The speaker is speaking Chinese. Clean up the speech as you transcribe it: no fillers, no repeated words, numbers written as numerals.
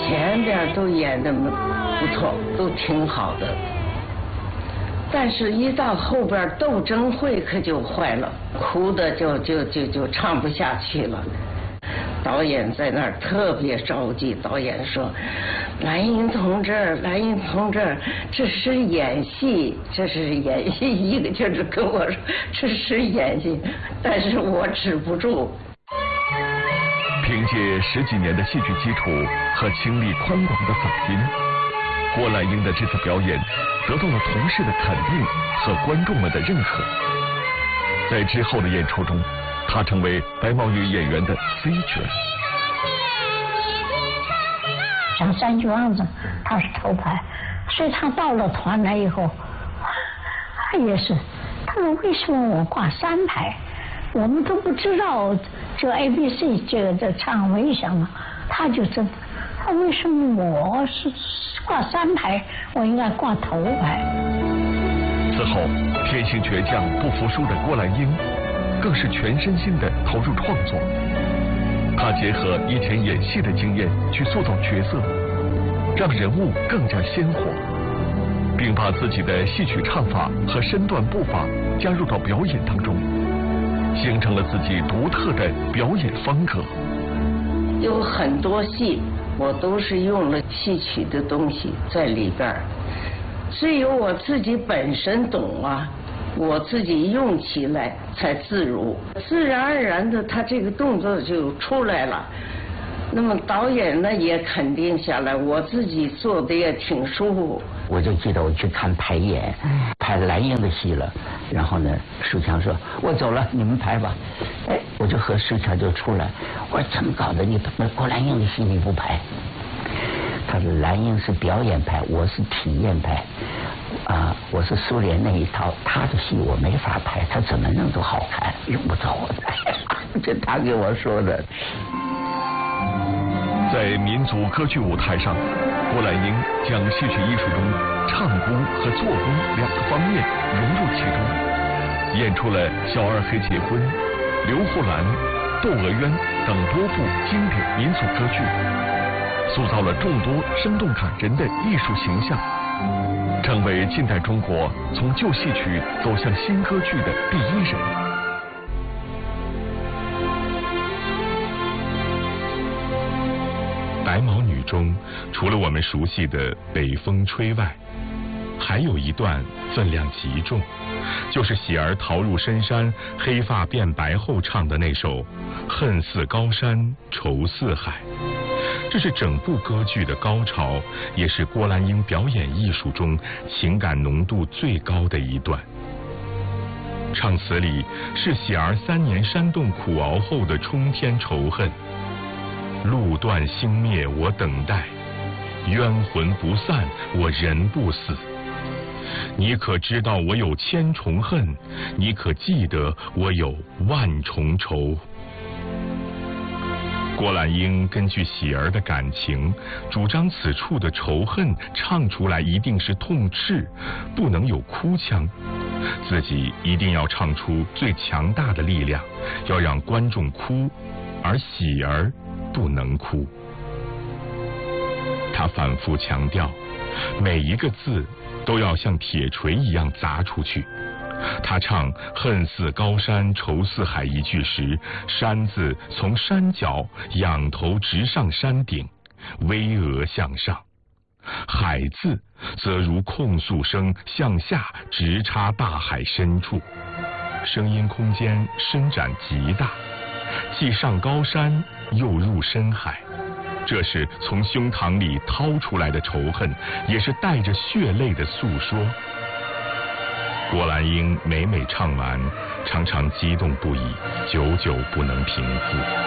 前边都演得不错，都挺好的，但是一到后边斗争会可就坏了，哭的就唱不下去了。导演在那儿特别着急，导演说：“蓝英同志，这是演戏，这是演戏。”一个劲儿跟我说这是演戏，但是我止不住。 凭借10几年的戏剧基础和情力宽广的嗓音，郭兰英的这次表演得到了同事的肯定和观众们的认可。在之后的演出中，她成为白毛女演员的 C 角。 像3句王子，他是头牌，所以他到了团来以后，他也是，他说为什么我挂3排？我们都不知道这 ABC 这唱为什么，他就真的，他为什么我是挂3排，我应该挂头牌？ 此后，天性倔强不服输的郭兰英，更是全身心地投入创作。她结合以前演戏的经验去塑造角色，让人物更加鲜活，并把自己的戏曲唱法和身段步伐加入到表演当中，形成了自己独特的表演风格。 有很多戏我都是用了戏曲的东西在里边，只有我自己本身懂啊，我自己用起来才自如，自然而然的他这个动作就出来了。那么导演呢也肯定下来，我自己做的也挺舒服。 我就记得我去看排演，排蓝英的戏了，然后呢，舒强说：“我走了，你们排吧。”哎，我就和舒强就出来，我说：“怎么搞的？你郭兰英的戏你不排？”他说：“蓝英是表演派，我是体验派。我是苏联那一套，他的戏我没法拍，他怎么弄都好看，用不着我拍。”这他给我说的。 在民族歌剧舞台上，郭兰英将戏曲艺术中唱功和做工2个方面融入其中，演出了《小二黑结婚》、《刘胡兰》、《窦娥冤》等多部经典民俗歌剧，塑造了众多生动感人的艺术形象，成为近代中国从旧戏曲走向新歌剧的第一人。白毛女中，除了我们熟悉的北风吹外，还有一段分量极重，就是喜儿逃入深山，黑发变白后唱的那首《恨似高山愁似海》。这是整部歌剧的高潮，也是郭兰英表演艺术中情感浓度最高的一段。唱词里是喜儿3年山洞苦熬后的冲天仇恨。路断星灭我等待，冤魂不散我人不死。你可知道我有千重恨？你可记得我有万重仇？郭兰英根据喜儿的感情，主张此处的仇恨唱出来一定是痛斥，不能有哭腔，自己一定要唱出最强大的力量，要让观众哭，而喜儿不能哭。他反复强调，每一个字都要像铁锤一样砸出去。他唱恨似高山愁似海一句时，山字从山脚仰头直上山顶，巍峨向上；海字则如控诉声向下直插大海深处，声音空间伸展极大，既上高山又入深海。这是从胸膛里掏出来的仇恨，也是带着血泪的诉说。郭兰英每唱完，常常激动不已，久久不能平复。